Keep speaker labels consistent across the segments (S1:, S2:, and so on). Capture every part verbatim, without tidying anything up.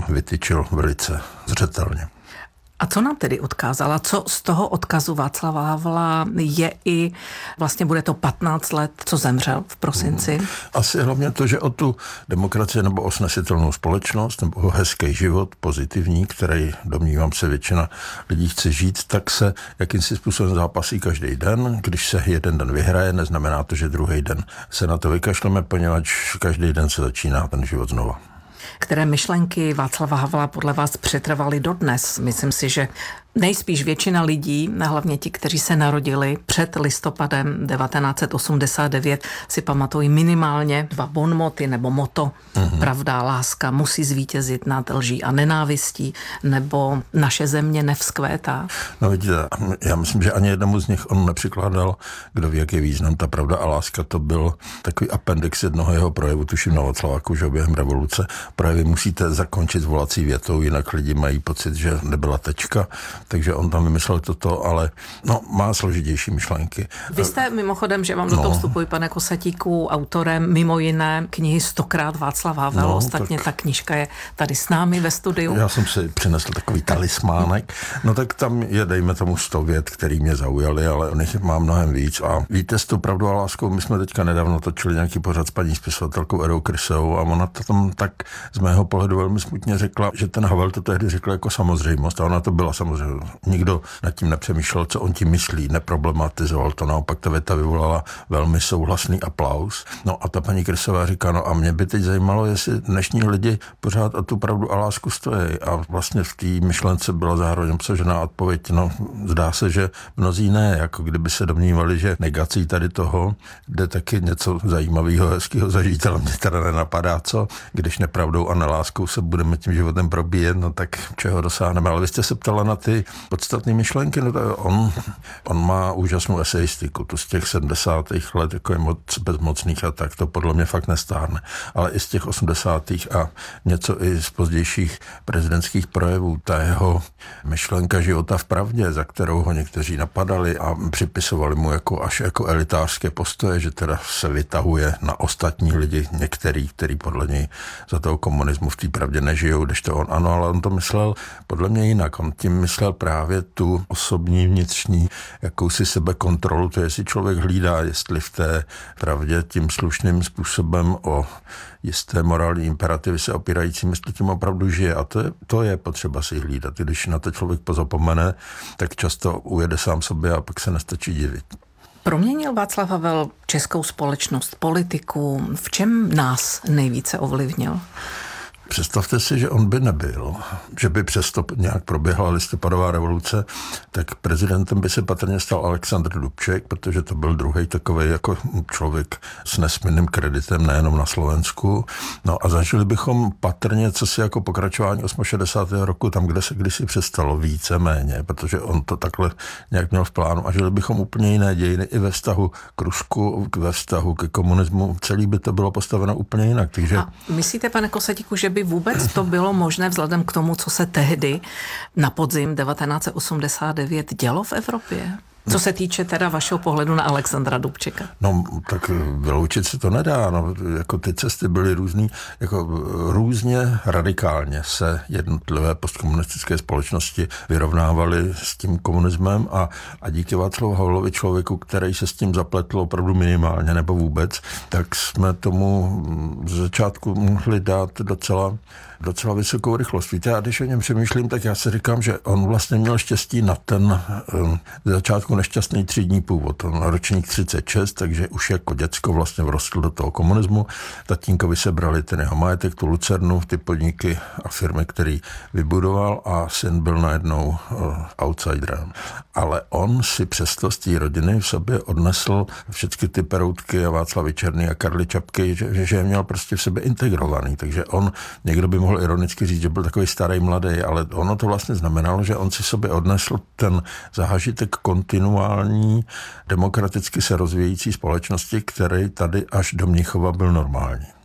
S1: vytyčil velice zřetelně.
S2: A co nám tedy odkázala? Co z toho odkazu Václava Havla je i, vlastně bude to patnáct let, co zemřel v prosinci?
S1: Asi hlavně to, že o tu demokracii nebo o snesitelnou společnost nebo o hezký život, pozitivní, který, domnívám se, většina lidí chce žít, tak se jakýmsi způsobem zápasí každý den. Když se jeden den vyhraje, neznamená to, že druhý den se na to vykašleme, poněvadž každý den se začíná ten život znova.
S2: Které myšlenky Václava Havla podle vás přetrvaly dodnes? Myslím si, že nejspíš většina lidí, hlavně ti, kteří se narodili před listopadem devatenáct set osmdesát devět, si pamatují minimálně dva bonmoty nebo moto. Mm-hmm. Pravda, láska musí zvítězit nad lží a nenávistí, nebo naše země nevzkvétá.
S1: No vidíte, já myslím, že ani jednomu z nich on nepřikládal, kdo ví, jaký význam. Ta pravda a láska, to byl takový appendix jednoho jeho projevu, tuším na Václaváku, že během revoluce. Projevy musíte zakončit volací větou, jinak lidi mají pocit, že nebyla tečka. Takže on tam vymyslel toto, ale no, má složitější myšlenky.
S2: Vy jste mimochodem, že vám do toho no. vstupuji, pane Kosatíku, autorem mimo jiné knihy Stokrát Václav Havel. No, Ostatně tak... ta knížka je tady s námi ve studiu.
S1: Já jsem si přinesl takový talismánek. No tak tam je, dejme tomu, sto vět, který mě zaujaly, ale on jich má mnohem víc. A víte, s tou pravdou a láskou, my jsme teďka nedávno točili nějaký pořad s paní spisovatelkou Edou Krysovou a ona to tam tak z mého pohledu velmi smutně řekla, že ten Havel to tehdy řekl jako samozřejmost a ona to byla samozřejmě. Nikdo nad tím nepřemýšlel, co on tím myslí, neproblematizoval to, naopak ta věta vyvolala velmi souhlasný aplaus. No a ta paní Krysová říká, no a mě by teď zajímalo, jestli dnešní lidi pořád o tu pravdu a lásku stojí. A vlastně v té myšlence byla zároveň obsažená odpověď, no zdá se, že mnozí ne, jako kdyby se domnívali, že negací tady toho jde taky něco zajímavého, hezkého zažít, ale mě teda nenapadá, co, když nepravdou a neláskou se budeme tím životem probíjet, no tak čeho dosáhneme. Ale vy jste se ptala na ty podstatné myšlenky, no to on, on má úžasnou eseistiku, tu z těch sedmdesátých let, jako je moc bezmocných a tak, to podle mě fakt nestárne, ale i z těch osmdesátých a něco i z pozdějších prezidentských projevů, ta jeho myšlenka života v pravdě, za kterou ho někteří napadali a připisovali mu jako až jako elitářské postoje, že teda se vytahuje na ostatní lidi, některý, který podle něj za toho komunismu v té pravdě nežijou, když to on ano, ale on to myslel podle mě jinak, on tím myslel právě tu osobní vnitřní jakousi sebekontrolu, to jestli člověk hlídá, jestli v té pravdě tím slušným způsobem o jisté morální imperativy se opírající, jestli tím opravdu žije. A to je, to je potřeba si hlídat. Když na to člověk pozapomene, tak často ujede sám sobě a pak se nestačí divit.
S2: Proměnil Václav Havel českou společnost, politiku? V čem nás nejvíce ovlivnil?
S1: Představte si, že on by nebyl, že by přesto nějak proběhla listopadová revoluce, tak prezidentem by se patrně stal Alexandr Dubček, protože to byl druhý takovej jako člověk s nesmírným kreditem nejenom na Slovensku. No a zažili bychom patrně, co si jako pokračování šedesátého roku, tam, kde se kdysi přestalo více méně, protože on to takhle nějak měl v plánu a žili bychom úplně jiné dějiny i ve vztahu k Rusku, ve vztahu ke komunismu. Celý by to bylo postaveno úplně jinak. Takže...
S2: A myslíte, pane Kosatíku, že by vůbec to bylo možné vzhledem k tomu, co se tehdy na podzim devatenáct set osmdesát devět dělo v Evropě? Co se týče teda vašeho pohledu na Alexandra Dubčeka?
S1: No, tak vyloučit se to nedá. No, jako ty cesty byly různý, jako různě radikálně se jednotlivé postkomunistické společnosti vyrovnávaly s tím komunismem a, a díky Václavu Havlovi, člověku, který se s tím zapletl opravdu minimálně nebo vůbec, tak jsme tomu z začátku mohli dát docela docela vysokou rychlost. Víte, já když o něm přemýšlím, tak já si říkám, že on vlastně měl štěstí na ten um, z začátku nešťastný třídní původ. On ročník třicet šest, takže už jako děcko vlastně vrostl do toho komunismu. Tatínkovi sebrali ten jeho majetek, tu lucernu, ty podniky a firmy, který vybudoval a syn byl najednou uh, outsiderem. Ale on si přesto z té rodiny v sobě odnesl všechny ty Peroutky a Václavy Černý a Karly Čapky, že, že je měl prostě v sobě integrovaný. Takže on, někdo by mohl ironicky říct, že byl takový starý mladý, ale ono to vlastně znamenalo, že on si sobě odnesl ten zážitek kontinuální, demokraticky se rozvíjející společnosti, který tady až do Mnichova byl normální.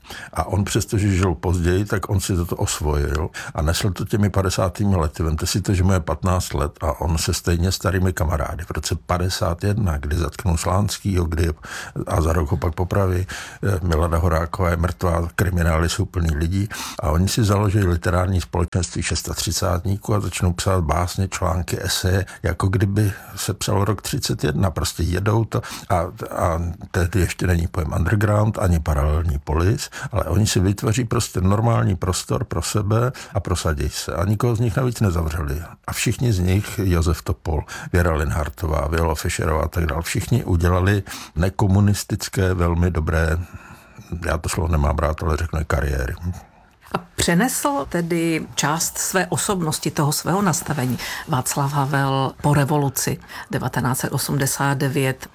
S1: A on přestože žil později, tak on si toto osvojil a nesl to těmi padesátými lety. Vemte si to, že mu je patnáct let a on se stejně starými kamarády. V roce padesát jedna, kdy zatknul Slánskýho, kdy a za rok ho pak popraví, Milada Horáková je mrtvá, kriminály jsou plný lidí a oni si založili literární společenství šestadvacátníků a začnou psát básně, články, eseje, jako kdyby se psal rok třicet jedna. Prostě jedou to a, a tehdy ještě není pojem underground ani paralelní polis, ale oni si vytvoří prostě normální prostor pro sebe a prosadí se. A nikoho z nich navíc nezavřeli. A všichni z nich, Josef Topol, Věra Linhartová, Viola Fischerová a tak dále, všichni udělali nekomunistické, velmi dobré, já to slovo nemám rád, ale řeknu kariéry.
S2: A přenesl tedy část své osobnosti, toho svého nastavení Václav Havel po revoluci devatenáct set osmdesát devět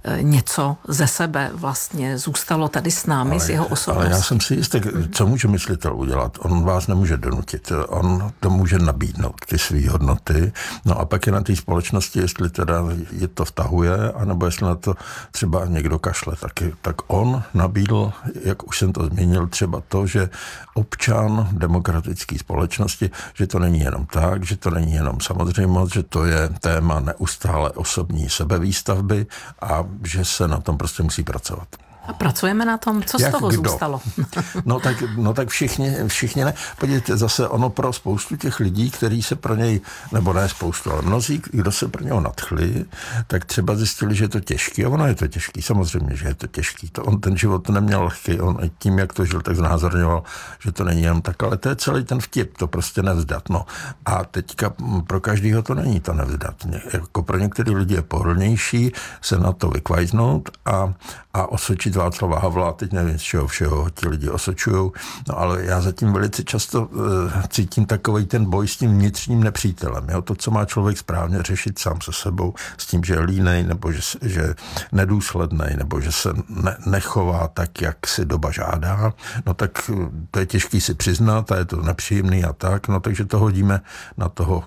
S2: něco ze sebe vlastně zůstalo tady s námi, ale, s jeho osobností.
S1: Ale já jsem si jistý, co může myslitel udělat? On vás nemůže donutit, on to může nabídnout, ty svý hodnoty, no a pak je na té společnosti, jestli teda je to vtahuje, anebo jestli na to třeba někdo kašle, taky, tak on nabídl, jak už jsem to zmínil, třeba to, že občan demokratické společnosti, že to není jenom tak, že to není jenom samozřejmost, že to je téma neustále osobní sebevýstavby a že se na tom prostě musí pracovat.
S2: A pracujeme na tom, co
S1: Jak
S2: z toho
S1: kdo?
S2: Zůstalo?
S1: No tak, no tak všichni, všichni ne. Podívejte, zase ono pro spoustu těch lidí, kteří se pro něj, nebo ne spoustu, ale mnozí, kdo se pro něho nadchli, tak třeba zjistili, že je to těžký. A ono je to těžký, samozřejmě, že je to těžký. To on ten život neměl lehký, on tím, jak to žil, tak znázorňoval, že to není jenom tak, ale to je celý ten vtip, to prostě nevzdat. No. A teďka pro každýho to není to nevzdat. Jako pro některé lidi je pohodlnější se na to vykvajznout a, a osočit Václava Havla, teď nevím, z čeho všeho ti lidi osočujou, no ale já zatím velice často uh, cítím takovej ten boj s tím vnitřním nepřítelem, jo? To, co má člověk správně řešit sám se sebou, s tím, že je línej, nebo že, že nedůslednej, nebo že se ne, nechová tak, jak si doba žádá, no tak to je těžký si přiznat a je to nepříjemný a tak, no takže to hodíme na toho,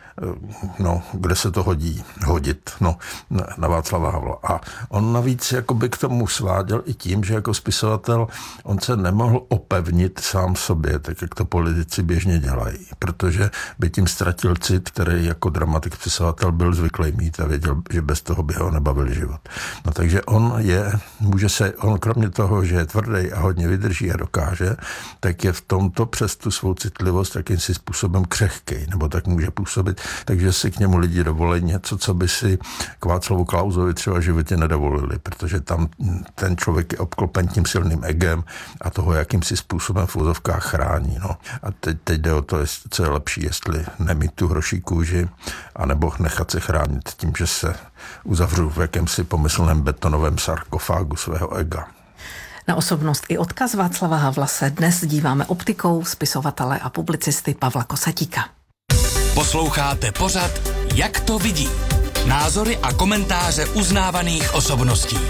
S1: no, kde se to hodí, hodit, no, na, na Václava Havla. A on navíc jakoby k tomu sváděl i tím, že jako spisovatel on se nemohl opevnit sám sobě, tak jak to politici běžně dělají, protože by tím ztratil cit, který jako dramatik spisovatel byl zvyklý mít a věděl, že bez toho by ho nebavil život. No takže on je, může se, on kromě toho, že je tvrdý a hodně vydrží a dokáže, tak je v tomto přes tu svou citlivost jakýmsi způsobem křehkej, nebo tak může působit, takže si k němu lidi dovolí něco, co by si k Václavu Klausovi třeba v životě nedovolili, protože tam ten člověk je obklopen tím silným egem a toho, jakým si způsobem v úzovkách chrání. No. A teď, teď jde o to, co je lepší, jestli nemít tu hroší kůži, anebo nechat se chránit tím, že se uzavřu v jakémsi pomyslném betonovém sarkofágu svého ega.
S2: Na osobnost i odkaz Václava Havla se dnes díváme optikou spisovatele a publicisty Pavla Kosatíka.
S3: Posloucháte pořad Jak to vidí? Názory a komentáře uznávaných osobností.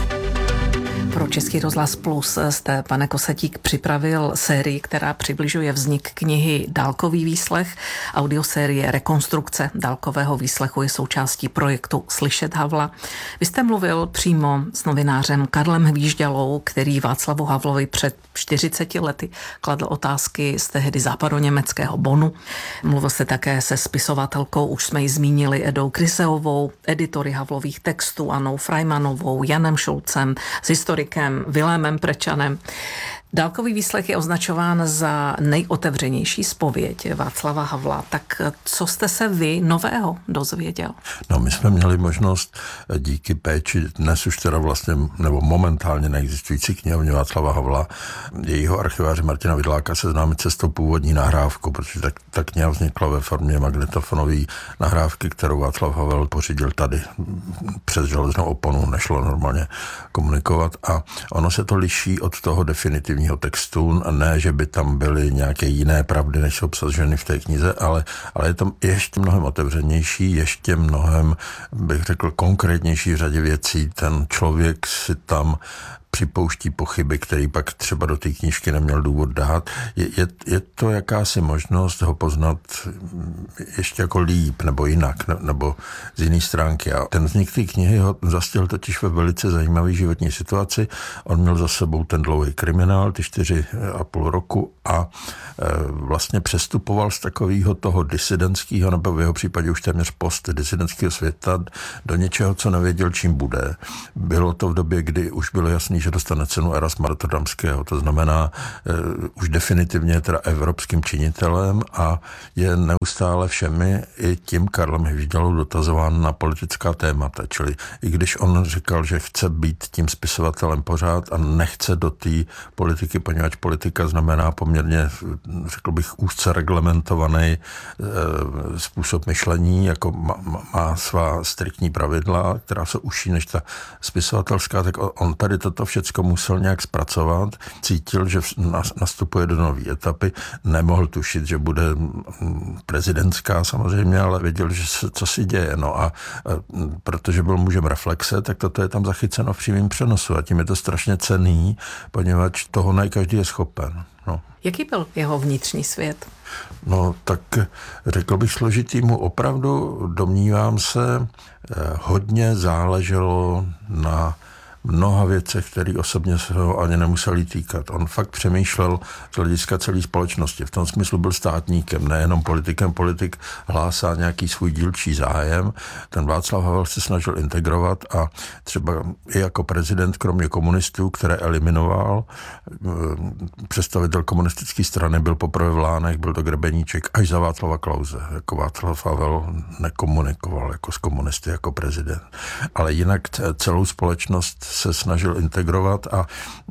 S2: Pro Český rozhlas Plus jste, pane Kosatík, připravil sérii, která přibližuje vznik knihy Dálkový výslech. Audiosérie Rekonstrukce dálkového výslechu je součástí projektu Slyšet Havla. Vy jste mluvil přímo s novinářem Karlem Hvížďalou, který Václavu Havlovi před čtyřiceti lety kladl otázky z tehdy západoněmeckého Bonnu. Mluvil jste také se spisovatelkou, už jsme ji zmínili, Edou Kryseovou, editory Havlových textů Annou Freimanovou, Janem Šulcem, s historikem Vilémem Prečanem. Dálkový výslech je označován za nejotevřenější zpověď Václava Havla. Tak co jste se vy nového dozvěděl?
S1: No, my jsme měli možnost díky péči dnes už teda vlastně, nebo momentálně neexistující knihovně Václava Havla, jejího archiváře Martina Vidláka seznámit se s tou původní nahrávkou, protože tak, ta kniha vznikla ve formě magnetofonové nahrávky, kterou Václav Havel pořídil tady přes železnou oponu, nešlo normálně komunikovat a ono se to liší od toho definitivního textu, ne, že by tam byly nějaké jiné pravdy, než jsou obsaženy v té knize, ale, ale je to ještě mnohem otevřenější, ještě mnohem, bych řekl, konkrétnější v řadě věcí. Ten člověk si tam připouští pochyby, který pak třeba do té knížky neměl důvod dát. Je, je, je to jakási možnost ho poznat ještě jako líp nebo jinak, ne, nebo z jiné stránky. A ten vznik té knihy ho zastihl totiž ve velice zajímavé životní situaci. On měl za sebou ten dlouhý kriminál, ty čtyři a půl roku a e, vlastně přestupoval z takového toho disidentského, nebo v jeho případě už téměř post-disidentského světa do něčeho, co nevěděl, čím bude. Bylo to v době, kdy už bylo jasný, že dostane cenu Erasma Rotterdamského, to znamená e, už definitivně teda evropským činitelem a je neustále všemi i tím Karlem Hvíždalou dotazován na politická témata, čili i když on říkal, že chce být tím spisovatelem pořád a nechce do té politiky, poněvadž politika znamená poměrně, řekl bych, úzce reglementovaný e, způsob myšlení, jako má, má svá striktní pravidla, která jsou užší než ta spisovatelská, tak on tady toto všecko musel nějak zpracovat, cítil, že nastupuje do nové etapy, nemohl tušit, že bude prezidentská samozřejmě, ale věděl, že se, co si děje. No a protože byl mužem reflexe, tak toto je tam zachyceno v přímém přenosu a tím je to strašně cenný, poněvadž toho ne každý je schopen. No.
S2: Jaký byl jeho vnitřní svět?
S1: No tak řekl bych složitý, mu opravdu, domnívám se, hodně záleželo na mnoha věcech, které osobně se ho ani nemuseli týkat. On fakt přemýšlel z hlediska celé společnosti. V tom smyslu byl státníkem, nejenom politikem. Politik hlásá nějaký svůj dílčí zájem. Ten Václav Havel se snažil integrovat a třeba i jako prezident, kromě komunistů, které eliminoval, představitel komunistické strany byl poprvé v Lánech, byl to Grebeníček, až za Václava Klause. Jako Václav Havel nekomunikoval jako s komunisty, jako prezident. Ale jinak celou společnost se snažil integrovat a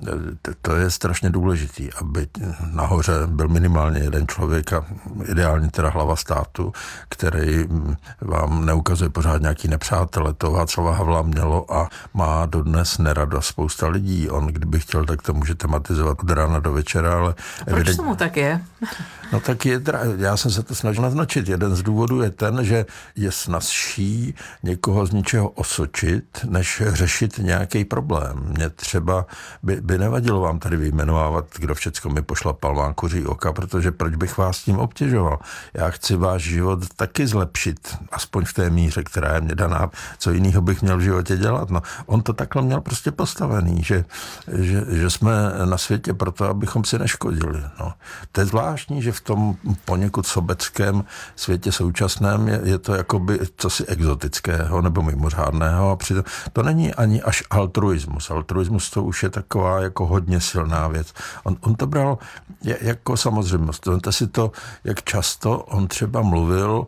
S1: to je strašně důležitý, aby nahoře byl minimálně jeden člověk a ideálně teda hlava státu, který vám neukazuje pořád nějaký nepřátele. To Václava Havla mělo a má dodnes nerado spousta lidí. On, kdyby chtěl, tak to může tematizovat od rána do večera, ale...
S2: Proč evident... tomu tak je?
S1: No tak je, já jsem se to snažil naznačit. Jeden z důvodů je ten, že je snazší někoho z ničeho osočit, než řešit nějaký problém. Mně třeba by, by nevadilo vám tady vyjmenovávat, kdo všecko mi pošlapal vám kuří oka, protože proč bych vás tím obtěžoval? Já chci váš život taky zlepšit, aspoň v té míře, která je mě daná. Co jiného bych měl v životě dělat? No, on to takhle měl prostě postavený, že, že, že jsme na světě proto, abychom si neškodili. No. To je zvláštní, že v tom poněkud sobeckém světě současném je, je to jakoby cosi exotického nebo mimořádného a přitom to není ani až altruismus. Altruismus to už je taková jako hodně silná věc. On, on to bral jako samozřejmost. Vemte si to, jak často on třeba mluvil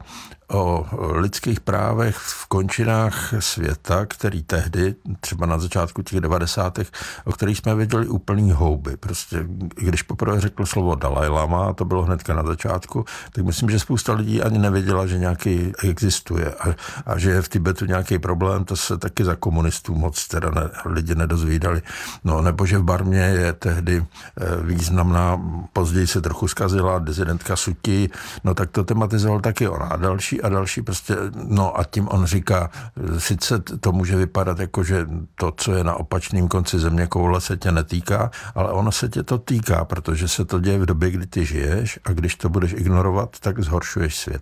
S1: o lidských právech v končinách světa, který tehdy, třeba na začátku těch devadesátých, o kterých jsme věděli úplný houby. Prostě, když poprvé řekl slovo Dalaj Lama, a to bylo hnedka na začátku, tak myslím, že spousta lidí ani nevěděla, že nějaký existuje a, a že je v Tibetu nějaký problém, to se taky za komunistů moc teda ne, lidi nedozvídali. No, nebo že v Barmě je tehdy významná, později se trochu zkazila disidentka Suti, no tak to tematizoval taky ona a další a další prostě, no a tím on říká, sice to může vypadat jako, že to, co je na opačném konci země koule, se tě netýká, ale ono se tě to týká, protože se to děje v době, kdy ty žiješ a když to budeš ignorovat, tak zhoršuješ svět.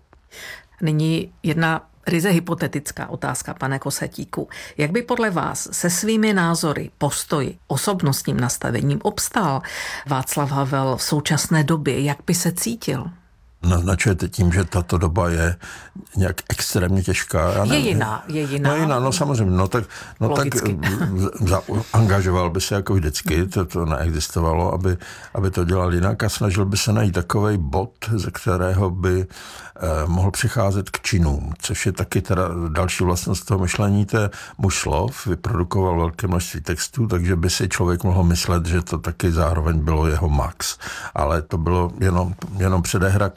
S2: Nyní jedna ryze hypotetická otázka, pane Kosatíku. Jak by podle vás se svými názory, postoji, osobnostním nastavením obstál Václav Havel v současné době? Jak by se cítil?
S1: Naznačujete tím, že tato doba je nějak extrémně těžká. Já
S2: je jiná, je jiná.
S1: No jiná, no samozřejmě. No tak, no tak za, angažoval by se jako vždycky, to, to neexistovalo, aby, aby to dělal jinak a snažil by se najít takovej bod, ze kterého by eh, mohl přicházet k činům, což je taky teda další vlastnost toho myšlení, to je muž slov, vyprodukoval velké množství textů, takže by si člověk mohl myslet, že to taky zároveň bylo jeho max. Ale to bylo jenom, jenom předehra k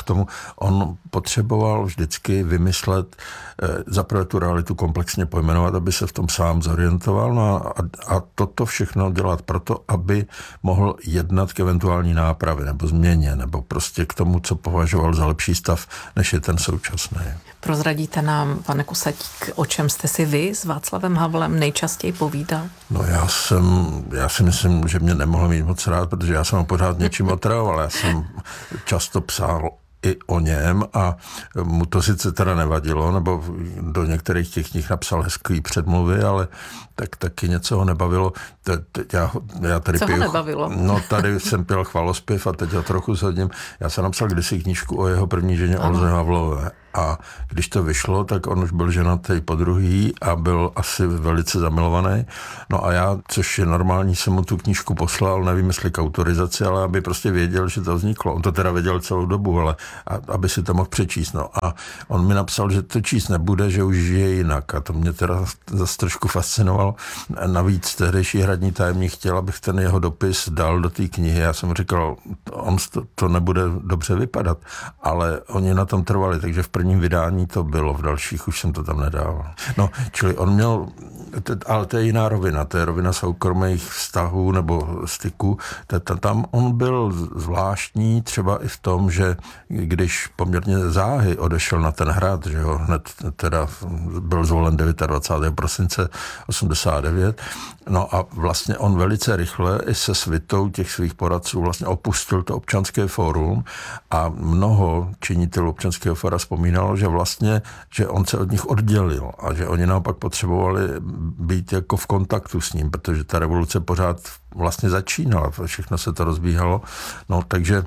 S1: tomu. On potřeboval vždycky vymyslet, zaprvé tu realitu komplexně pojmenovat, aby se v tom sám zorientoval, no a, a toto všechno dělat proto, aby mohl jednat k eventuální nápravě nebo změně, nebo prostě k tomu, co považoval za lepší stav, než je ten současný.
S2: Prozradíte nám, pane Kosatík, o čem jste si vy s Václavem Havlem nejčastěji povídal?
S1: No já jsem, já si myslím, že mě nemohl mít moc rád, protože já jsem ho pořád něčím otravoval. Já jsem často psal i o něm a mu to sice teda nevadilo, nebo do některých těch knih napsal hezký předmluvy, ale tak taky něco ho nebavilo. Te, te, já, já tady
S2: Co
S1: piju,
S2: ho nebavilo?
S1: No tady jsem pil chvalospěv a teď ho trochu zhodím. Já jsem napsal kdysi knížku o jeho první ženě Olze Havlové. A když to vyšlo, tak on už byl ženatý po druhý a byl asi velice zamilovaný. No a já, což je normální, jsem mu tu knížku poslal, nevím, jestli k autorizaci, ale aby prostě věděl, že to vzniklo. On to teda věděl celou dobu, ale aby si to mohl přečíst. No a on mi napsal, že to číst nebude, že už žije jinak. A to mě teda zase trošku fascinovalo. Navíc tehdejší hradní tajemník chtěl, abych ten jeho dopis dal do té knihy. Já jsem mu říkal, on to, to nebude dobře vypadat, ale oni na tom trvali, takže v prvním vydání to bylo, v dalších už jsem to tam nedával. No, čili on měl, ale to je jiná rovina, to je rovina soukromých vztahů nebo styků. Tam on byl zvláštní třeba i v tom, že když poměrně záhy odešel na ten hrad, že ho hned teda byl zvolen dvacátého devátého prosince osmdesát devět, no a vlastně on velice rychle i se svitou těch svých poradců vlastně opustil to občanské fórum a mnoho činitelů občanského fóra vzpomínalo, že vlastně, že on se od nich oddělil a že oni naopak potřebovali být jako v kontaktu s ním, protože ta revoluce pořád vlastně začínala, všechno se to rozbíhalo, no takže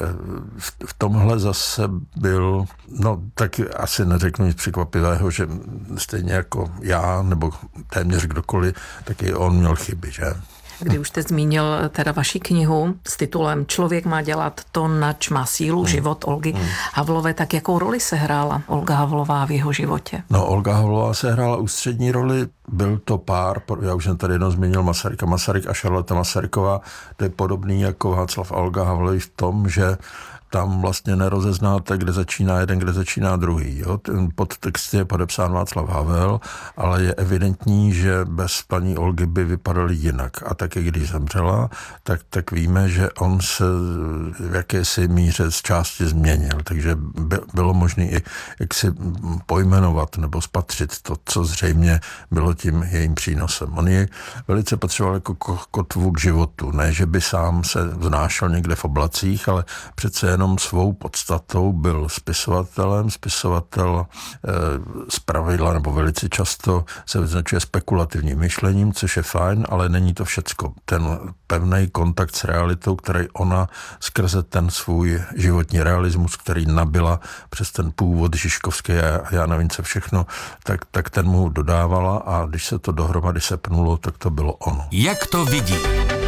S1: v tomhle zase byl, no tak asi neřeknu nic překvapivého, že stejně jako já, nebo téměř kdokoliv, taky on měl chyby, že?
S2: Kdy už jste zmínil teda vaši knihu s titulem Člověk má dělat to, nač má sílu, hmm. život Olgy hmm. Havlové, tak jakou roli se hrála Olga Havlová v jeho životě?
S1: No, Olga Havlová se hrála ústřední roli, byl to pár, já už jsem tady jednou zmínil Masaryka, Masaryk a Charlotte Masaryková, to je podobný jako Václav a Olga Havlový v tom, že tam vlastně nerozeznáte, kde začíná jeden, kde začíná druhý. Jo? Ten podtext je podepsán Václav Havel, ale je evidentní, že bez paní Olgy by vypadaly jinak. A taky když zemřela, tak, tak víme, že on se v jakési míře z části změnil. Takže by, bylo možné i jak si pojmenovat nebo spatřit to, co zřejmě bylo tím jejím přínosem. On ji velice potřeboval jako kotvu k životu. Ne, že by sám se vznášel někde v oblacích, ale přece jenom svou podstatou byl spisovatelem. Spisovatel e, zpravidla nebo velice často se vyznačuje spekulativním myšlením, což je fajn, ale není to všecko. Ten pevný kontakt s realitou, který ona skrze ten svůj životní realismus, který nabila přes ten původ Žižkovský a já nevím co všechno, tak, tak ten mu dodávala a když se to dohromady sepnulo, tak to bylo ono.
S3: Jak to vidí?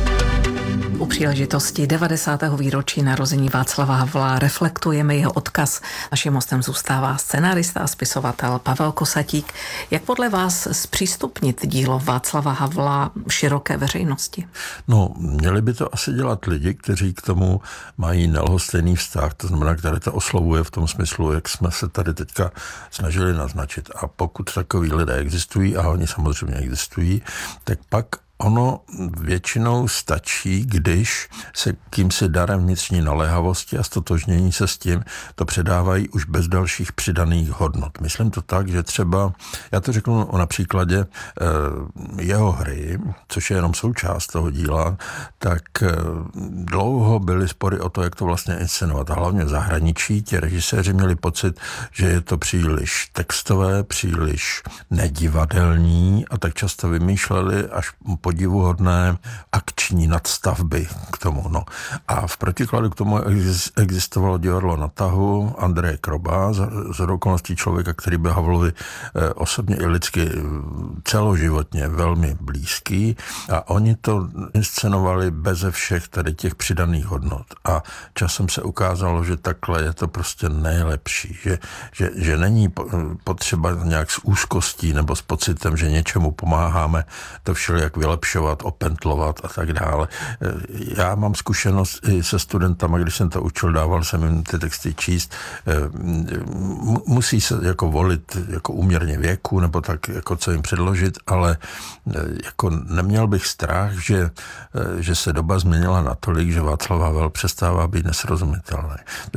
S2: U příležitosti devadesátého výročí narození Václava Havla reflektujeme jeho odkaz. Naším hostem zůstává scenárista a spisovatel Pavel Kosatík. Jak podle vás zpřístupnit dílo Václava Havla široké veřejnosti?
S1: No, měli by to asi dělat lidi, kteří k tomu mají nelhostejný vztah, to znamená, které to oslovuje v tom smyslu, jak jsme se tady teďka snažili naznačit. A pokud takový lidé existují, a oni samozřejmě existují, tak pak ono většinou stačí, když se kýmsi darem vnitřní naléhavosti a stotožnění se s tím to předávají už bez dalších přidaných hodnot. Myslím to tak, že třeba, já to řeknu na příkladě eh, jeho hry, což je jenom součást toho díla, tak eh, dlouho byly spory o to, jak to vlastně inscenovat. A hlavně v zahraničí ti režiséři měli pocit, že je to příliš textové, příliš nedivadelní a tak často vymýšleli až podivuhodné akční nadstavby k tomu. No. A v protikladu k tomu existovalo divadlo na tahu Andreje Kroba, z okolností člověka, který byl Havlovi osobně i lidsky celoživotně velmi blízký a oni to inscenovali beze všech tady těch přidaných hodnot. A časem se ukázalo, že takhle je to prostě nejlepší, že, že, že není potřeba nějak s úzkostí nebo s pocitem, že něčemu pomáháme to všelijak vylepšit, vylepšovat, opentlovat a tak dále. Já mám zkušenost i se studentama, když jsem to učil, dával jsem jim ty texty číst. Musí se jako volit jako úměrně věku, nebo tak, jako co jim předložit, ale jako neměl bych strach, že, že se doba změnila natolik, že Václav Havel přestává být nesrozumitelný.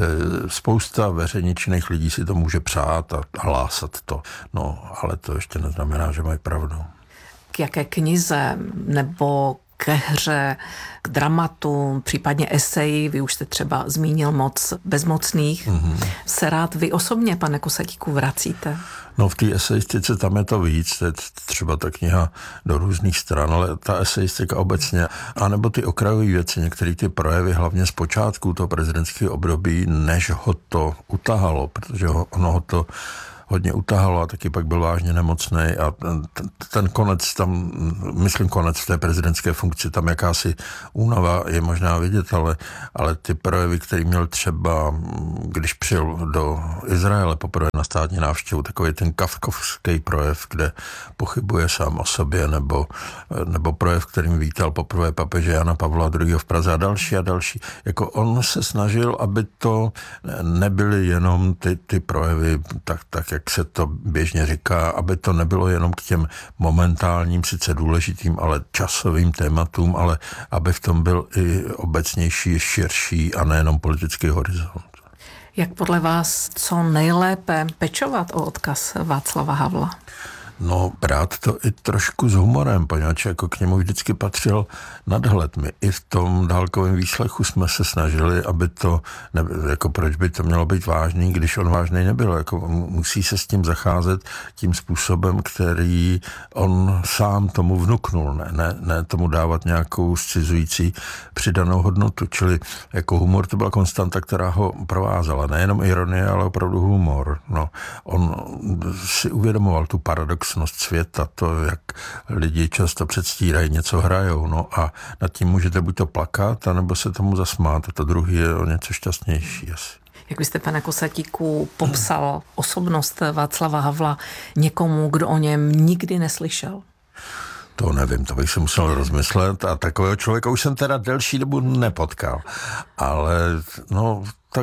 S1: Spousta veřejně činných lidí si to může přát a hlásat to, no, ale to ještě neznamená, že mají pravdu.
S2: K jaké knize nebo ke hře, k dramatu, případně eseji, vy už jste třeba zmínil Moc bezmocných, mm-hmm. se rád vy osobně, pane Kosatíku, vracíte?
S1: No v té eseistice tam je to víc, to je třeba ta kniha do různých stran, ale ta esejistika obecně, anebo ty okrajové věci, některé ty projevy, hlavně z počátku toho prezidentského období, než ho to utahalo, protože ho, ono ho to hodně utahalo a taky pak byl vážně nemocný a ten, ten konec tam, myslím konec v té prezidentské funkci, tam jakási únava je možná vidět, ale, ale ty projevy, který měl třeba, když přijel do Izraele poprvé na státní návštěvu, takový ten kafkovský projev, kde pochybuje sám o sobě, nebo, nebo projev, kterým vítal poprvé papeže Jana Pavla druhého. v Praze a další a další. Jako on se snažil, aby to nebyly jenom ty, ty projevy, tak, tak jak se to běžně říká, aby to nebylo jenom k těm momentálním, sice důležitým, ale časovým tématům, ale aby v tom byl i obecnější, širší a nejenom politický horizont.
S2: Jak podle vás co nejlépe pečovat o odkaz Václava Havla?
S1: No, brát to i trošku s humorem, poněvadž jako k němu vždycky patřil nadhled. My i v tom dálkovém výslechu jsme se snažili, aby to, ne, jako proč by to mělo být vážný, když on vážný nebyl. Jako musí se s tím zacházet tím způsobem, který on sám tomu vnuknul, ne, ne, ne tomu dávat nějakou scizující přidanou hodnotu. Čili jako humor to byla konstanta, která ho provázela. Nejenom ironie, ale opravdu humor. No, on si uvědomoval tu paradox světa, to, jak lidi často předstírají, něco hrajou, no a nad tím můžete buď to plakat, anebo se tomu zasmát, a to druhý je o něco šťastnější asi.
S2: Jak byste, pane Kosatíku, popsal osobnost Václava Havla někomu, kdo o něm nikdy neslyšel?
S1: To nevím, to bych se musel rozmyslet a takového člověka už jsem teda delší dobu nepotkal, ale no tak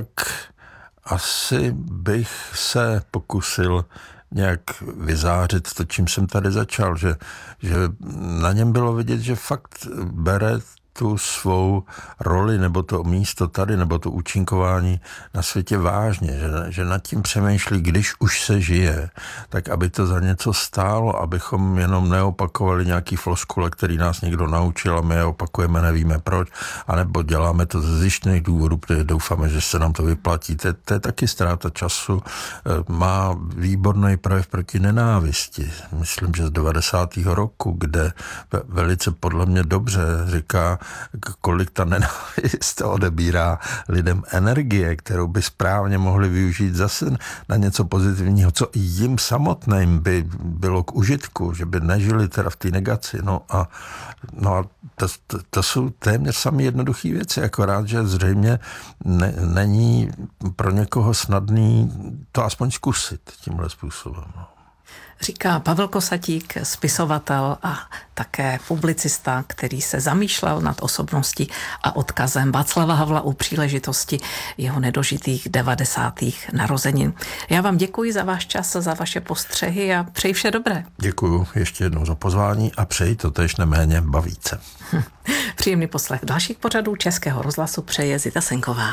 S1: asi bych se pokusil nějak vyzářit to, čím jsem tady začal, že, že na něm bylo vidět, že fakt bere tu svou roli, nebo to místo tady, nebo to účinkování na světě vážně, že, že nad tím přemýšlí, když už se žije, tak aby to za něco stálo, abychom jenom neopakovali nějaký floskule, který nás někdo naučil a my je opakujeme, nevíme proč, anebo děláme to ze zjištných důvodů, protože doufáme, že se nám to vyplatí. To, to je taky ztráta času. Má výborný projev proti nenávisti. Myslím, že z devadesátého roku, kde velice podle mě dobře říká, kolik ta nenávist odebírá lidem energie, kterou by správně mohli využít zase na něco pozitivního, co i jim samotným by bylo k užitku, že by nežili teda v té negaci. No a, no a to, to, to jsou téměř samé jednoduché věci, akorát, že zřejmě ne, není pro někoho snadný to aspoň zkusit tímhle způsobem. No.
S2: Říká Pavel Kosatík, spisovatel a také publicista, který se zamýšlel nad osobností a odkazem Václava Havla u příležitosti jeho nedožitých devadesátých narozenin. Já vám děkuji za váš čas, za vaše postřehy a přeji vše dobré.
S1: Děkuji ještě jednou za pozvání a přeji to též neméně bavíc se.
S2: Hm. Příjemný poslech dalších pořadů Českého rozhlasu přeje Zita Senková.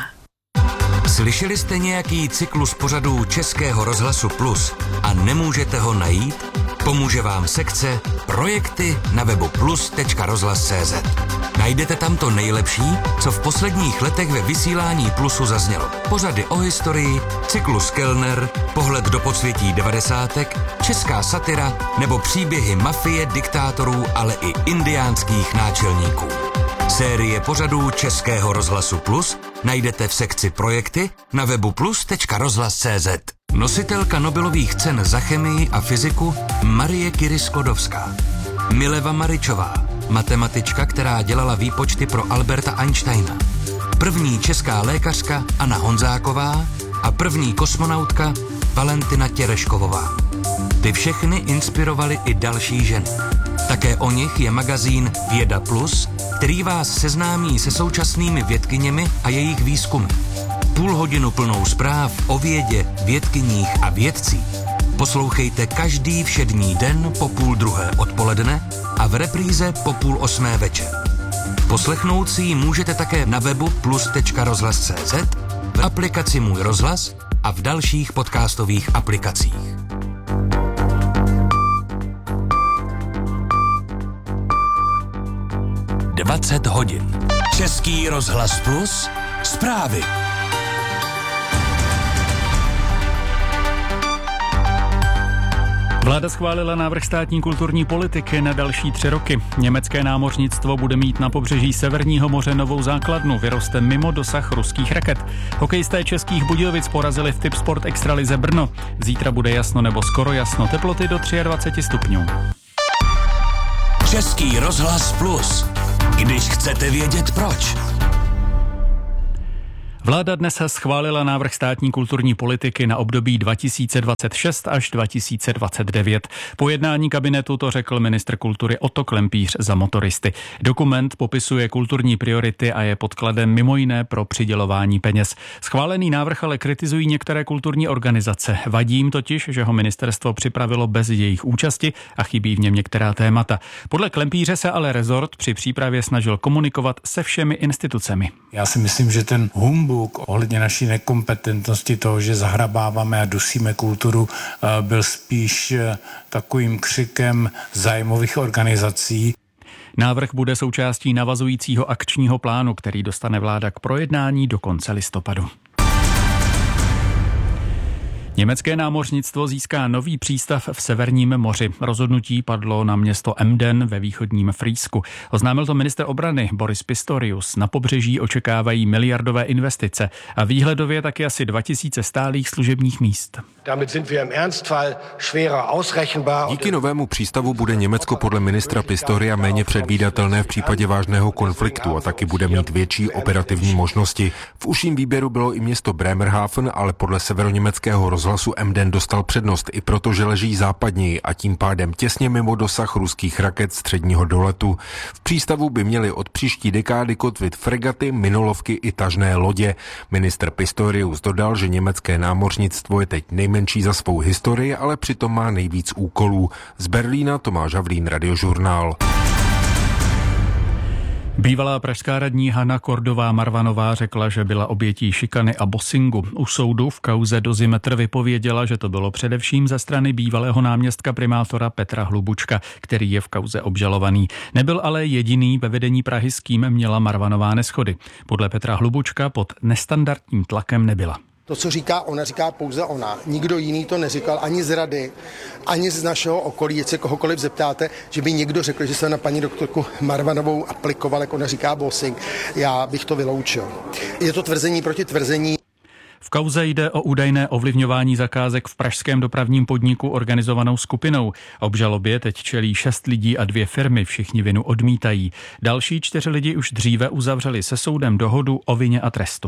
S3: Slyšeli jste nějaký cyklus pořadů Českého rozhlasu Plus a nemůžete ho najít? Pomůže vám sekce Projekty na webu plus tečka rozhlas tečka cé zet. Najdete tam to nejlepší, co v posledních letech ve vysílání Plusu zaznělo. Pořady o historii, cyklus Kellner, pohled do podsvětí devadesátek, česká satira nebo příběhy mafie, diktátorů, ale i indiánských náčelníků. Série pořadů Českého rozhlasu Plus najdete v sekci Projekty na webu plus tečka rozhlas tečka cé zet. Nositelka Nobelových cen za chemii a fyziku Marie Curie-Sklodowská. Mileva Maričová, matematička, která dělala výpočty pro Alberta Einsteina. První česká lékařka Anna Honzáková a první kosmonautka Valentina Tereškovová. Ty všechny inspirovaly i další ženy. Také o nich je magazín Věda Plus, který vás seznámí se současnými vědkyněmi a jejich výzkumy. Půl hodinu plnou zpráv o vědě, vědkyních a vědcích poslouchejte každý všední den po půl druhé odpoledne a v repríze po půl osmé večer. Poslechnout si ji můžete také na webu plus tečka rozhlas tečka cé zet, v aplikaci Můj rozhlas a v dalších podcastových aplikacích. dvacet hodin. Český rozhlas Plus. Zprávy.
S4: Vláda schválila návrh státní kulturní politiky na další tři roky. Německé námořnictvo bude mít na pobřeží Severního moře novou základnu, vyroste mimo dosah ruských raket. Hokejisté Českých Budějovic porazili v Tipsport Extralize Brno. Zítra bude jasno nebo skoro jasno, teploty do dvacet tři stupňů.
S3: Český rozhlas Plus. Když chcete vědět proč.
S4: Vláda dnes schválila návrh státní kulturní politiky na období dva tisíce dvacet šest až dva tisíce dvacet devět. Po jednání kabinetu to řekl ministr kultury Otto Klempíř za Motoristy. Dokument popisuje kulturní priority a je podkladem mimo jiné pro přidělování peněz. Schválený návrh ale kritizují některé kulturní organizace. Vadí jim totiž, že ho ministerstvo připravilo bez jejich účasti a chybí v něm některá témata. Podle Klempíře se ale rezort při přípravě snažil komunikovat se všemi institucemi.
S5: Já si myslím, že ten humbuk ohledně naší nekompetentnosti toho, že zahrabáváme a dusíme kulturu, byl spíš takovým křikem zájmových organizací.
S4: Návrh bude součástí navazujícího akčního plánu, který dostane vláda k projednání do konce listopadu. Německé námořnictvo získá nový přístav v Severním moři. Rozhodnutí padlo na město Emden ve východním Frýsku. Oznámil to ministr obrany Boris Pistorius. Na pobřeží očekávají miliardové investice a výhledově taky asi dva tisíce stálých služebních míst.
S6: Díky novému přístavu bude Německo podle ministra Pistoria méně předvídatelné v případě vážného konfliktu a taky bude mít větší operativní možnosti. V užším výběru bylo i město Bremerhaven, ale podle severoněmeckého rozhlasu Emden dostal přednost i proto, že leží západněji a tím pádem těsně mimo dosah ruských raket středního doletu. V přístavu by měly od příští dekády kotvit fregaty, minolovky i tažné lodě. Ministr Pistorius dodal, že německé námořnictvo je teď nejmenší za svou historii, ale přitom má nejvíc úkolů. Z Berlína Tomáš Havlín, Radiožurnál.
S4: Bývalá pražská radní Hana Kordová Marvanová řekla, že byla obětí šikany a bossingu. U soudu v kauze Dozimetr vypověděla, že to bylo především ze strany bývalého náměstka primátora Petra Hlubučka, který je v kauze obžalovaný. Nebyl ale jediný ve vedení Prahy, s kým měla Marvanová neschody. Podle Petra Hlubučka pod nestandardním tlakem nebyla.
S7: To, co říká ona, říká pouze ona. Nikdo jiný to neříkal, ani z rady, ani z našeho okolí. Jestli kohokoliv zeptáte, že by někdo řekl, že se na paní doktorku Marvanovou aplikoval, jak ona říká, bossing, já bych to vyloučil. Je to tvrzení proti tvrzení.
S4: V kauze jde o údajné ovlivňování zakázek v pražském dopravním podniku organizovanou skupinou. Obžalobě teď čelí šest lidí a dvě firmy, všichni vinu odmítají. Další čtyři lidi už dříve uzavřeli se soudem dohodu o vině a trestu.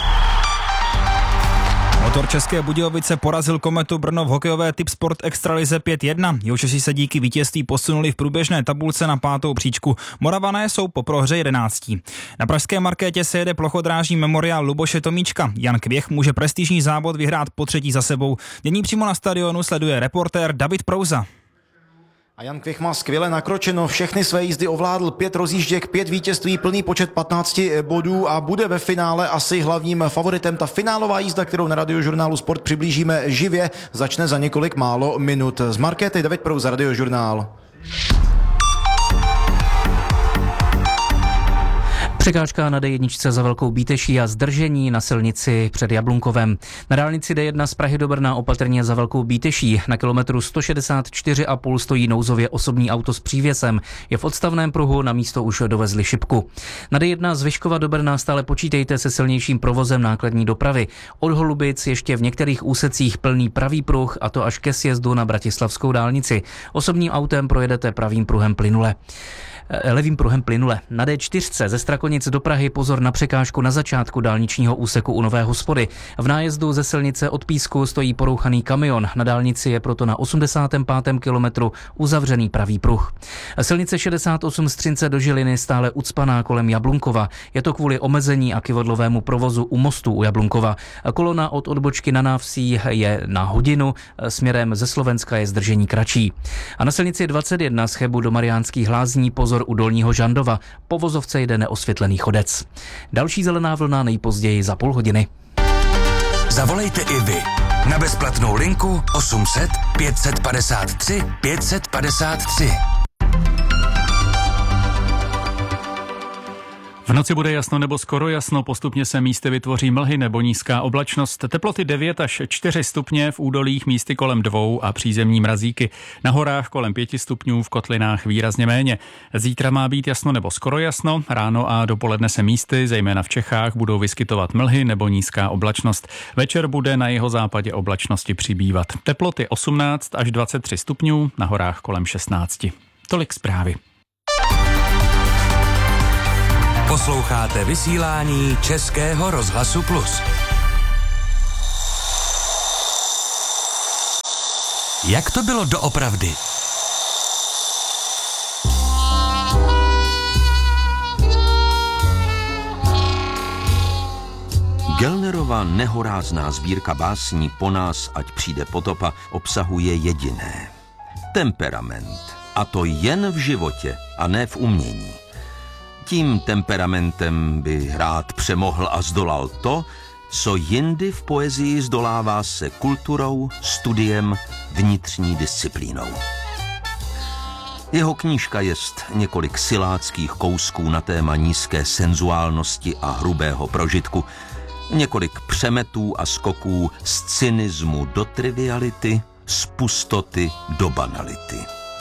S8: Motor České Budějovice porazil Kometu Brno v hokejové Tipsport Extralize pět jedna. Jihočeši se díky vítězství posunuli v průběžné tabulce na pátou příčku. Moravané jsou po prohře jedenáctí. Na pražské markétě se jede plochodrážní memoriál Luboše Tomíčka. Jan Kvěch může prestižní závod vyhrát po třetí za sebou. Dění přímo na stadionu sleduje reportér David Prouza.
S9: A Jan Kvěch má skvěle nakročeno, všechny své jízdy ovládl, pět rozjížděk, pět vítězství, plný počet patnácti bodů a bude ve finále asi hlavním favoritem. Ta finálová jízda, kterou na Radiožurnálu Sport přiblížíme živě, začne za několik málo minut. Z markéty David Prouza, Radiožurnál.
S10: Překážka na D jedna za Velkou Bíteší a zdržení na silnici před Jablunkovem. Na dálnici D jedna z Prahy do Brna opatrně za Velkou Bíteší. Na kilometru sto šedesát čtyři a půl stojí nouzově osobní auto s přívěsem. Je v odstavném pruhu, na místo už dovezli šipku. Na D jedna z Vyškova do Brna stále počítejte se silnějším provozem nákladní dopravy. Od Holubic ještě v některých úsecích plný pravý pruh, a to až ke sjezdu na Bratislavskou dálnici. Osobním autem projedete pravým pruhem plynule. levým pruhem plynule. Na dé čtyři ze Strakonic do Prahy pozor na překážku na začátku dálničního úseku u Nové Hospody. V nájezdu ze silnice od Písku stojí porouchaný kamion. Na dálnici je proto na osmdesátém pátém kilometru uzavřený pravý pruh. Silnice šedesát osm z Třince do Žiliny stále ucpaná kolem Jablunkova. Je to kvůli omezení a kyvodlovému provozu u mostu u Jablunkova. Kolona od odbočky na Návsí je na hodinu, směrem ze Slovenska je zdržení kratší. A na silnici dvacet jedna z Chebu do Mariánských Lázní pozor u Dolního Žandova. Po vozovce jde neosvětlený chodec. Další zelená vlna nejpozději za půl hodiny.
S3: Zavolejte i vy na bezplatnou linku osm set pět set padesát tři pět set padesát tři.
S4: V noci bude jasno nebo skoro jasno, postupně se místy vytvoří mlhy nebo nízká oblačnost. Teploty devět až čtyři stupně, v údolích místy kolem dvou a přízemní mrazíky. Na horách kolem pěti stupňů, v kotlinách výrazně méně. Zítra má být jasno nebo skoro jasno, ráno a dopoledne se místy, zejména v Čechách, budou vyskytovat mlhy nebo nízká oblačnost. Večer bude na jihozápadě oblačnosti přibývat. Teploty osmnáct až dvacet tři stupňů, na horách kolem šestnáct. Tolik zprávy.
S3: Posloucháte vysílání Českého rozhlasu Plus. Jak to bylo doopravdy?
S11: Gellnerova nehorázná sbírka básní Po nás, ať přijde potopa, obsahuje jediné. Temperament. A to jen v životě a ne v umění. Tím temperamentem by rád přemohl a zdolal to, co jindy v poezii zdolává se kulturou, studiem, vnitřní disciplínou. Jeho knížka jest několik siláckých kousků na téma nízké senzuálnosti a hrubého prožitku, několik přemetů a skoků z cynismu do triviality, z pustoty do banality.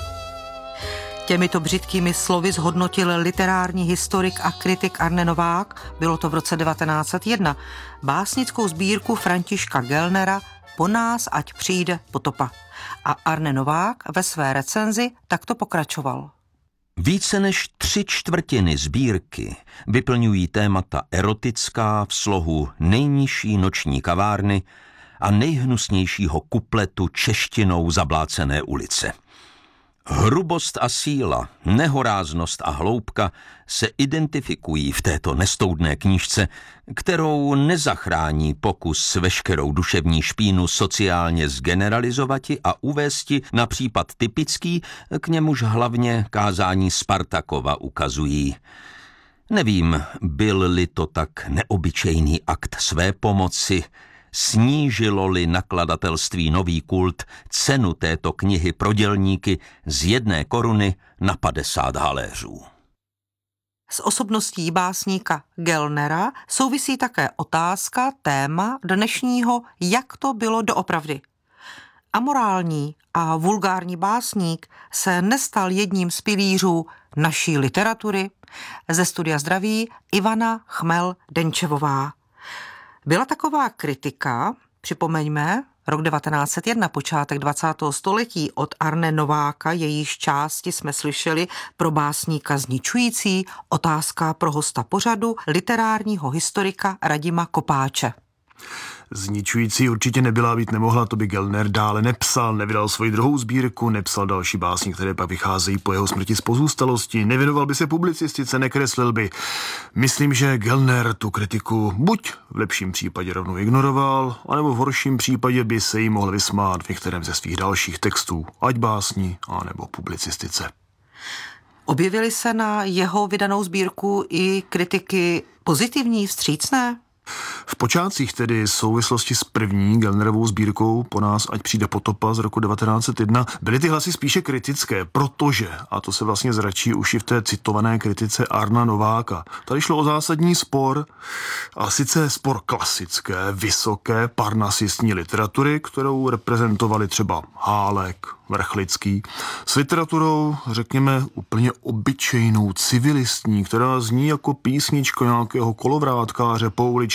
S12: Těmito břitkými slovy zhodnotil literární historik a kritik Arne Novák, bylo to v roce devatenáct set jedna, básnickou sbírku Františka Gellnera Po nás, ať přijde potopa. A Arne Novák ve své recenzi takto pokračoval.
S11: Více než tři čtvrtiny sbírky vyplňují témata erotická v slohu nejnižší noční kavárny a nejhnusnějšího kupletu češtinou zablácené ulice. Hrubost a síla, nehoráznost a hloubka se identifikují v této nestoudné knížce, kterou nezachrání pokus s veškerou duševní špínu sociálně zgeneralizovati a uvésti na případ typický, k němuž hlavně kázání Spartakova ukazují. Nevím, byl-li to tak neobyčejný akt své pomoci, snížilo-li nakladatelství Nový kult cenu této knihy pro dělníky z jedné koruny na padesát haléřů.
S12: S osobností básníka Gellnera souvisí také otázka, téma dnešního Jak to bylo doopravdy. Amorální a vulgární básník se nestal jedním z pilířů naší literatury. Ze Studia Zdraví Ivana Chmel-Denčevová. Byla taková kritika, připomeňme, rok devatenáct set jedna, počátek dvacátého století, od Arne Nováka, jejíž části jsme slyšeli, pro básníka zničující, otázka pro hosta pořadu, literárního historika Radima Kopáče.
S13: Zničující určitě nebyla, být nemohla, to by Gellner dále nepsal, nevydal svoji druhou sbírku, nepsal další básně, které pak vycházejí po jeho smrti z pozůstalosti, nevěnoval by se publicistice, nekreslil by. Myslím, že Gellner tu kritiku buď v lepším případě rovnou ignoroval, anebo v horším případě by se jí mohl vysmát v některém ze svých dalších textů, ať básní, anebo publicistice.
S12: Objevily se na jeho vydanou sbírku i kritiky pozitivní, vstřícné?
S13: V počátcích tedy souvislosti s první Gellnerovou sbírkou Po nás, ať přijde potopa z roku devatenáct set jedna byly ty hlasy spíše kritické, protože, a to se vlastně zračí už i v té citované kritice Arna Nováka, tady šlo o zásadní spor, a sice spor klasické, vysoké, parnasistní literatury, kterou reprezentovali třeba Hálek, Vrchlický, s literaturou, řekněme, úplně obyčejnou, civilistní, která zní jako písnička nějakého kolovrátkáře pouliční,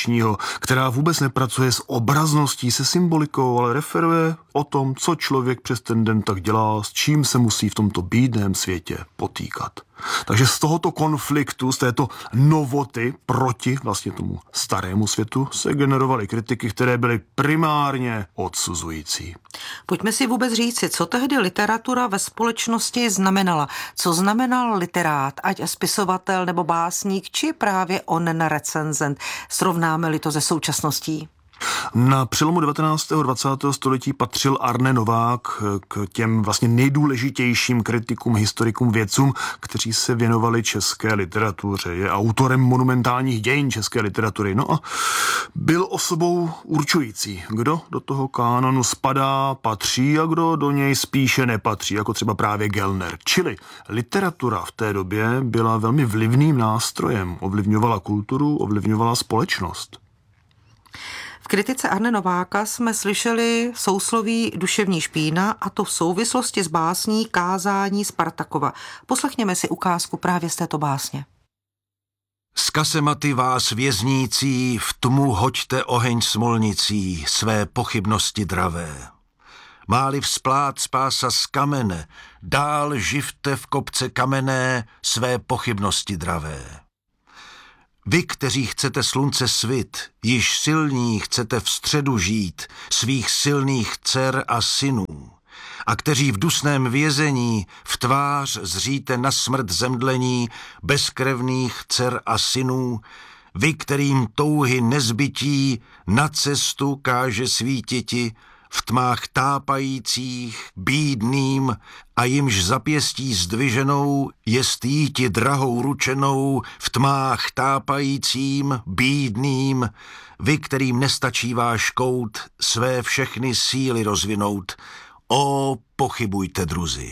S13: dnešního, která vůbec nepracuje s obrazností, se symbolikou, ale referuje o tom, co člověk přes ten den tak dělá, s čím se musí v tomto bídném světě potýkat. Takže z tohoto konfliktu, z této novoty proti vlastně tomu starému světu se generovaly kritiky, které byly primárně odsuzující.
S12: Pojďme si vůbec říci, co tehdy literatura ve společnosti znamenala. Co znamenal literát, ať spisovatel nebo básník, či právě onen recenzent. Srovnáme-li to se současností?
S13: Na přelomu devatenáctého a dvacátého století patřil Arne Novák k těm vlastně nejdůležitějším kritikům, historikům, vědcům, kteří se věnovali české literatuře. Je autorem monumentálních dějin české literatury. No a byl osobou určující, kdo do toho kánonu spadá, patří a kdo do něj spíše nepatří, jako třeba právě Gellner. Čili literatura v té době byla velmi vlivným nástrojem, ovlivňovala kulturu, ovlivňovala společnost.
S12: V kritice Arne Nováka jsme slyšeli sousloví duševní špína, a to v souvislosti s básní Kázání Spartakova. Poslechněme si ukázku právě z této básně.
S14: Z kasematy vás věznící, v tmu hoďte oheň smolnicí, své pochybnosti dravé. Máli vzplát spása z kamene, dál živte v kopce kamenné, své pochybnosti dravé. Vy, kteří chcete slunce svit, již silní chcete v středu žít, svých silných dcer a synů, a kteří v dusném vězení v tvář zříte na smrt zemdlení bezkrevných dcer a synů, vy, kterým touhy nezbytí na cestu káže svítiti, v tmách tápajících, bídným a jimž zapěstí zdviženou je stýti drahou ručenou, v tmách tápajícím, bídným, vy, kterým nestačí váš kout, své všechny síly rozvinout, o, pochybujte, druzi.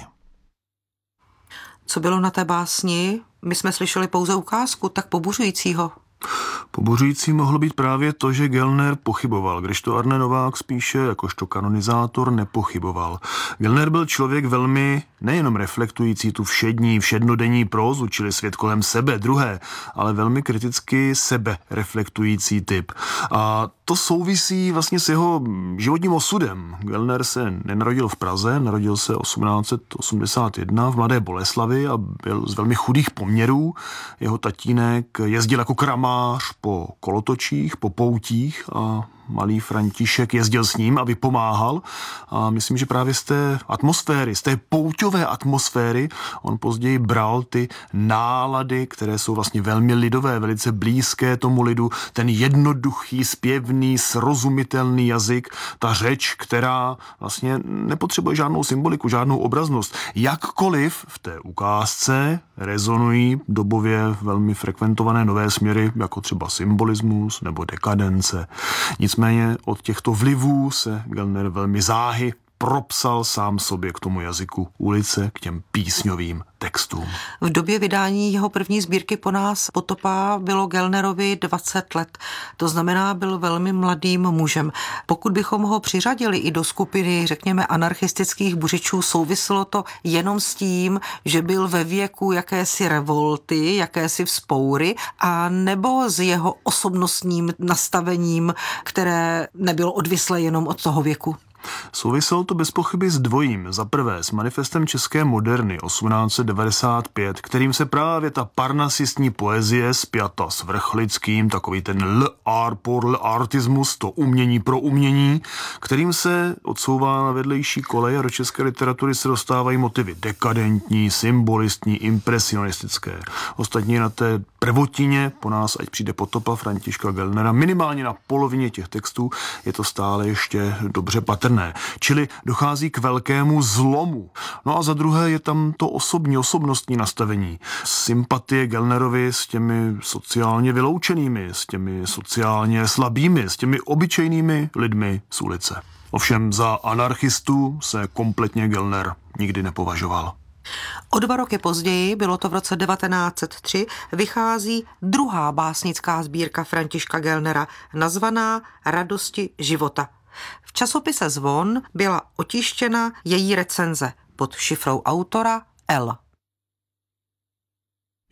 S12: Co bylo na té básni? My jsme slyšeli pouze ukázku, tak pobuřujícího.
S13: Pobořující mohlo být právě to, že Gellner pochyboval, když to Arne Novák spíše jakožto kanonizátor nepochyboval. Gellner byl člověk velmi nejenom reflektující tu všední, všednodenní prózu, čili svět kolem sebe, druhé, ale velmi kriticky sebe reflektující typ. A to souvisí vlastně s jeho životním osudem. Gellner se nenarodil v Praze, narodil se osmnáct set osmdesát jedna v Mladé Boleslavi a byl z velmi chudých poměrů. Jeho tatínek jezdil jako kramář po kolotočích, po poutích a malý František jezdil s ním, aby pomáhal, a myslím, že právě z té atmosféry, z té pouťové atmosféry on později bral ty nálady, které jsou vlastně velmi lidové, velice blízké tomu lidu, ten jednoduchý, zpěvný, srozumitelný jazyk, ta řeč, která vlastně nepotřebuje žádnou symboliku, žádnou obraznost. Jakkoliv v té ukázce rezonují dobově velmi frekventované nové směry, jako třeba symbolismus nebo dekadence. Nicméně od těchto vlivů se Gellner velmi záhy propsal sám sobě k tomu jazyku ulice, k těm písňovým textům.
S12: V době vydání jeho první sbírky Po nás potopa bylo Gellnerovi dvacet let. To znamená, byl velmi mladým mužem. Pokud bychom ho přiřadili i do skupiny, řekněme, anarchistických buřičů, souviselo to jenom s tím, že byl ve věku jakési revolty, jakési vzpoury, a nebo s jeho osobnostním nastavením, které nebylo odvislé jenom od toho věku?
S13: Souviselo to bez pochyby s dvojím. Za prvé s manifestem české moderny osmnáct set devadesát pět, kterým se právě ta parnasistní poezie spjata s vrchlickým, takový ten l'art pour l'artismus, to umění pro umění, kterým se odsouvá na vedlejší kolej a do české literatury se dostávají motivy dekadentní, symbolistní, impresionistické. Ostatně na té prvotině Po nás ať přijde potopa Františka Gellnera, minimálně na polovině těch textů je to stále ještě dobře patrné. Čili dochází k velkému zlomu. No a za druhé je tam to osobní, osobnostní nastavení. Sympatie Gellnerovi s těmi sociálně vyloučenými, s těmi sociálně slabými, s těmi obyčejnými lidmi z ulice. Ovšem za anarchistu se kompletně Gellner nikdy nepovažoval.
S12: O dva roky později, bylo to v roce devatenáct set tři, vychází druhá básnická sbírka Františka Gellnera, nazvaná Radosti života. V časopise Zvon byla otištěna její recenze pod šifrou autora L.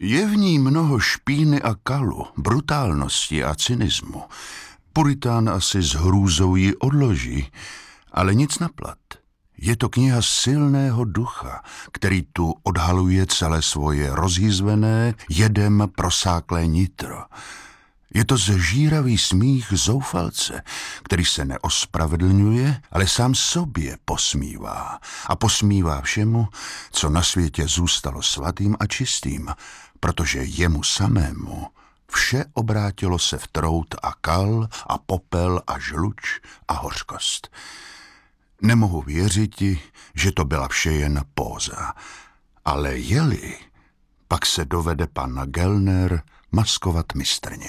S15: Je v ní mnoho špíny a kalu, brutálnosti a cynismu. Puritán asi s hrůzou ji odloží, ale nic naplat. Je to kniha silného ducha, který tu odhaluje celé svoje rozjízvené, jedem prosáklé nitro. Je to zžíravý smích zoufalce, který se neospravedlňuje, ale sám sobě posmívá. A posmívá všemu, co na světě zůstalo svatým a čistým, protože jemu samému vše obrátilo se v trout a kal a popel a žluč a hořkost. Nemohu věřiti, že to byla vše jen póza. Ale je-li, pak se dovede pan Gellner maskovat mistrně.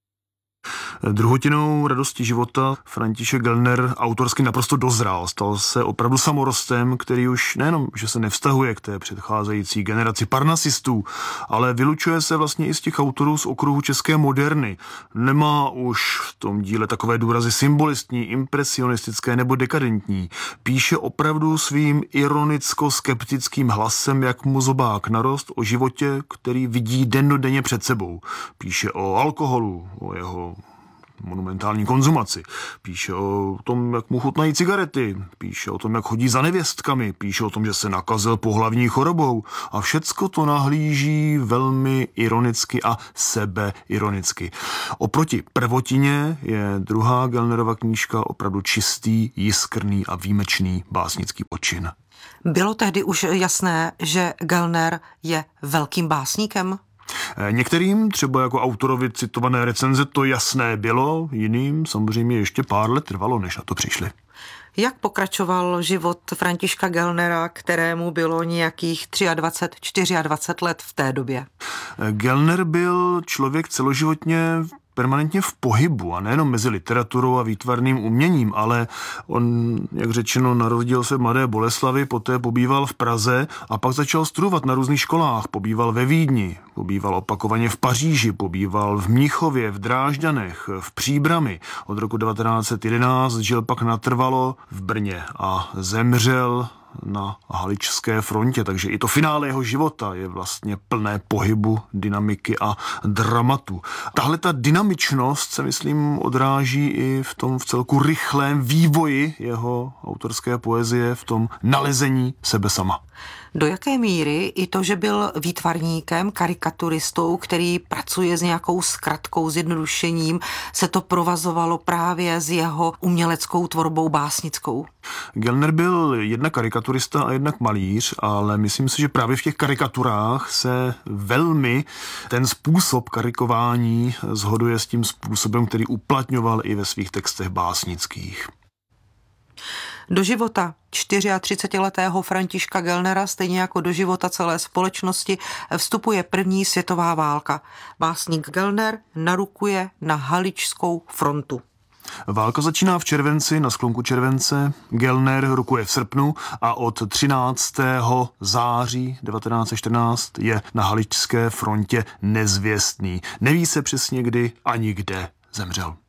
S13: Druhotinou radosti života František Gellner autorsky naprosto dozrál. Stal se opravdu samorostem, který už nejenom, že se nevztahuje k té předcházející generaci parnasistů, ale vylučuje se vlastně i z těch autorů z okruhu české moderny. Nemá už v tom díle takové důrazy symbolistní, impresionistické nebo dekadentní. Píše opravdu svým ironicko-skeptickým hlasem, jak mu zobák narost, o životě, který vidí dennodenně před sebou. Píše o alkoholu, o jeho monumentální konzumaci. Píše o tom, jak mu chutnají cigarety. Píše o tom, jak chodí za nevěstkami. Píše o tom, že se nakazil pohlavní chorobou. A všecko to nahlíží velmi ironicky a sebeironicky. Oproti prvotině je druhá Gellnerova knížka opravdu čistý, jiskrný a výjimečný básnický počin.
S12: Bylo tehdy už jasné, že Gellner je velkým básníkem?
S13: Některým, třeba jako autorovi citované recenze, to jasné bylo, jiným samozřejmě ještě pár let trvalo, než na to přišli.
S12: Jak pokračoval život Františka Gellnera, kterému bylo nějakých dvacet tři, dvacet čtyři let v té době?
S13: Gellner byl člověk celoživotně permanentně v pohybu a nejenom mezi literaturou a výtvarným uměním, ale on, jak řečeno, narodil se v Mladé Boleslavi, poté pobýval v Praze a pak začal studovat na různých školách. Pobýval ve Vídni, pobýval opakovaně v Paříži, pobýval v Mnichově, v Drážďanech, v Příbrami. Od roku devatenáct set jedenáct žil pak natrvalo v Brně a zemřel na Haličské frontě, takže i to finále jeho života je vlastně plné pohybu, dynamiky a dramatu. Tahle ta dynamičnost se, myslím, odráží i v tom v celku rychlém vývoji jeho autorské poezie, v tom nalezení sebe sama.
S12: Do jaké míry i to, že byl výtvarníkem, karikaturistou, který pracuje s nějakou zkratkou, zjednodušením, se to provazovalo právě s jeho uměleckou tvorbou básnickou?
S13: Gellner byl jednak karikaturista a jednak malíř, ale myslím si, že právě v těch karikaturách se velmi ten způsob karikování shoduje s tím způsobem, který uplatňoval i ve svých textech básnických.
S12: Do života čtyřiatřicetiletého Františka Gellnera, stejně jako do života celé společnosti, vstupuje první světová válka. Básník Gellner narukuje na Haličskou frontu.
S13: Válka začíná v červenci, na sklonku července, Gellner rukuje v srpnu a od třináctého září devatenáct set čtrnáct je na Haličské frontě nezvěstný. Neví se přesně kdy ani kde zemřel.